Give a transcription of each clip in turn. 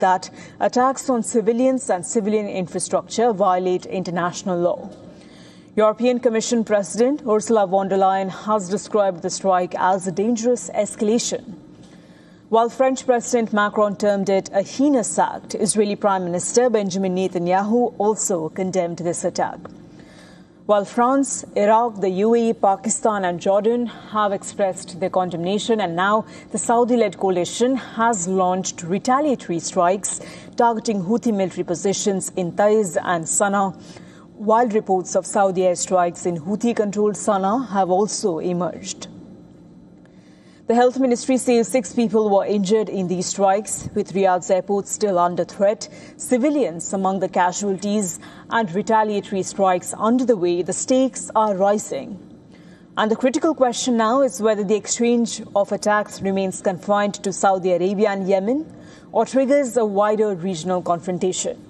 that attacks on civilians and civilian infrastructure violate international law. European Commission President Ursula von der Leyen has described the strike as a dangerous escalation. While French President Macron termed it a heinous act, Israeli Prime Minister Benjamin Netanyahu also condemned this attack. While France, Iraq, the UAE, Pakistan and Jordan have expressed their condemnation, and now the Saudi-led coalition has launched retaliatory strikes targeting Houthi military positions in Taiz and Sana'a. Wild reports of Saudi airstrikes in Houthi-controlled Sana'a have also emerged. The Health Ministry says 6 people were injured in these strikes, with Riyadh's airport still under threat, civilians among the casualties, and retaliatory strikes under the way. The stakes are rising. And the critical question now is whether the exchange of attacks remains confined to Saudi Arabia and Yemen or triggers a wider regional confrontation.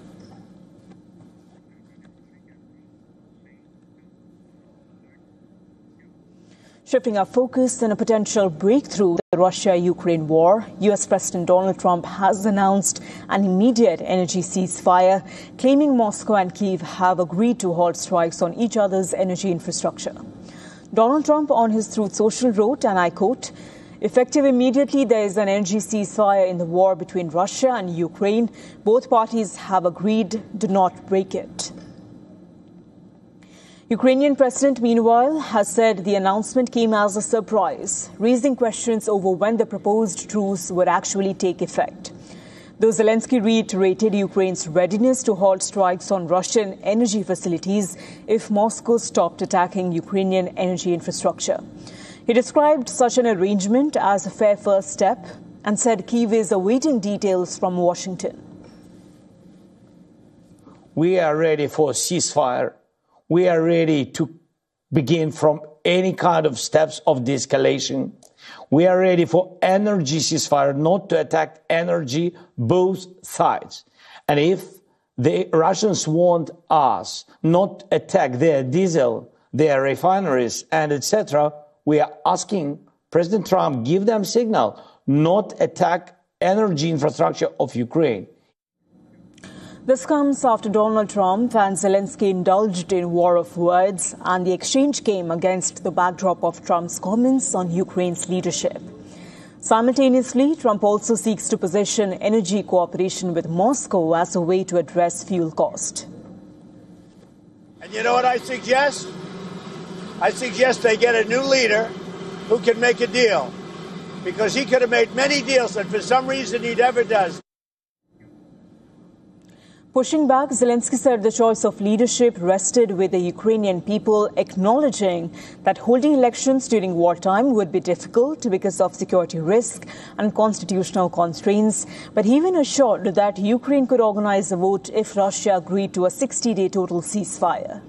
Shifting our focus on a potential breakthrough in the Russia-Ukraine war, U.S. President Donald Trump has announced an immediate energy ceasefire, claiming Moscow and Kyiv have agreed to halt strikes on each other's energy infrastructure. Donald Trump on his Truth Social wrote, and I quote, "Effective immediately, there is an energy ceasefire in the war between Russia and Ukraine. Both parties have agreed. Do not break it." Ukrainian President, meanwhile, has said the announcement came as a surprise, raising questions over when the proposed truce would actually take effect. Though Zelensky reiterated Ukraine's readiness to halt strikes on Russian energy facilities if Moscow stopped attacking Ukrainian energy infrastructure. He described such an arrangement as a fair first step and said Kyiv is awaiting details from Washington. We are ready for a ceasefire. We are ready to begin from any kind of steps of de-escalation. We are ready for energy ceasefire, not to attack energy, both sides. And if the Russians want us not attack their diesel, their refineries, and etc., we are asking President Trump, give them signal, not attack energy infrastructure of Ukraine. This comes after Donald Trump and Zelensky indulged in war of words, and the exchange came against the backdrop of Trump's comments on Ukraine's leadership. Simultaneously, Trump also seeks to position energy cooperation with Moscow as a way to address fuel cost. And you know what I suggest? I suggest they get a new leader who can make a deal, because he could have made many deals that for some reason he never does. Pushing back, Zelensky said the choice of leadership rested with the Ukrainian people, acknowledging that holding elections during wartime would be difficult because of security risk and constitutional constraints. But he even assured that Ukraine could organize a vote if Russia agreed to a 60-day total ceasefire.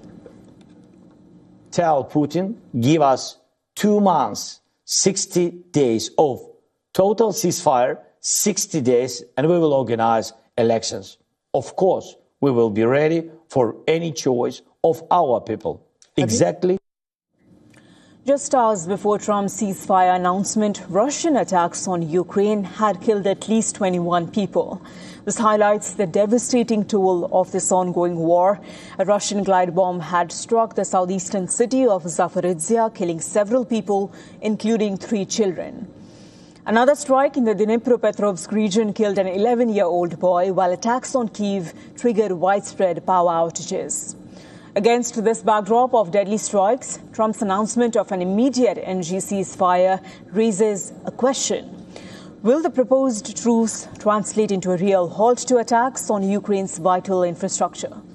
Tell Putin, give us 2 months, 60 days of total ceasefire, 60 days, and we will organize elections. Of course, we will be ready for any choice of our people. Exactly. Just hours before Trump's ceasefire announcement, Russian attacks on Ukraine had killed at least 21 people. This highlights the devastating toll of this ongoing war. A Russian glide bomb had struck the southeastern city of Zaporizhzhia, killing several people, including 3 children. Another strike in the Dnipropetrovsk region killed an 11-year-old boy, while attacks on Kyiv triggered widespread power outages. Against this backdrop of deadly strikes, Trump's announcement of an immediate energy ceasefire raises a question. Will the proposed truce translate into a real halt to attacks on Ukraine's vital infrastructure?